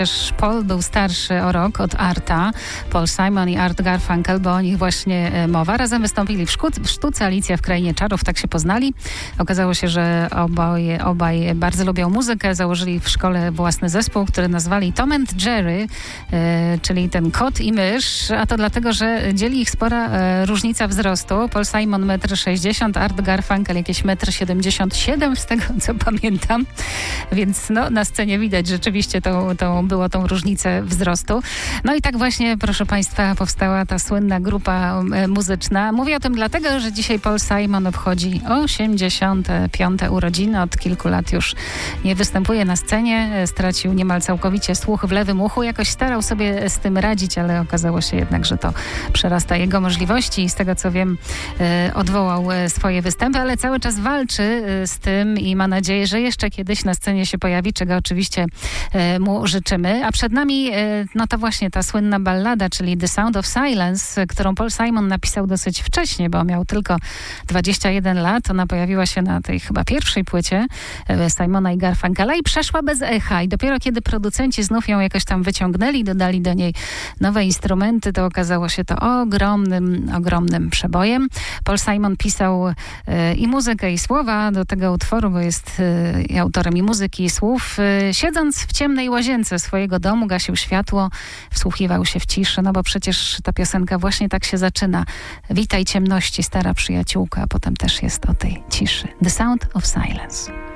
Paul był starszy o rok od Arta, Paul Simon i Art Garfunkel, bo o nich właśnie mowa. Razem wystąpili w sztuce Alicja w Krainie Czarów, tak się poznali. Okazało się, że obaj bardzo lubią muzykę, założyli w szkole własny zespół, który nazwali Tom and Jerry, czyli ten kot i mysz, a to dlatego, że dzieli ich spora różnica wzrostu. Paul Simon 1,60 m, Art Garfunkel jakieś 1,77 m, z tego co pamiętam, więc no, na scenie widać rzeczywiście tą różnicę wzrostu. No i tak właśnie, proszę Państwa, powstała ta słynna grupa muzyczna. Mówię o tym dlatego, że dzisiaj Paul Simon obchodzi 85. urodziny. Od kilku lat już nie występuje na scenie. Stracił niemal całkowicie słuch w lewym uchu. Jakoś starał sobie z tym radzić, ale okazało się jednak, że to przerasta jego możliwości i z tego co wiem odwołał swoje występy, ale cały czas walczy z tym i ma nadzieję, że jeszcze kiedyś na scenie się pojawi, czego oczywiście mu życzymy. A przed nami no to właśnie ta słynna ballada, czyli The Sound of Silence, którą Paul Simon napisał dosyć wcześnie, bo miał tylko 21 lat. Ona pojawiła się na tej chyba pierwszej płycie Simona i Garfunkela i przeszła bez echa. I dopiero kiedy producenci znów ją jakoś tam wyciągnęli, dodali do niej nowe instrumenty, to okazało się to ogromnym przebojem. Paul Simon pisał i muzykę, i słowa do tego utworu, bo jest autorem i muzyki, i słów. Siedząc w ciemnej łazience swojego domu, gasił światło, wsłuchiwał się w ciszę, no bo przecież ta piosenka właśnie tak się zaczyna. Witaj ciemności, stara przyjaciółka, a potem też jest o tej ciszy. The Sound of Silence.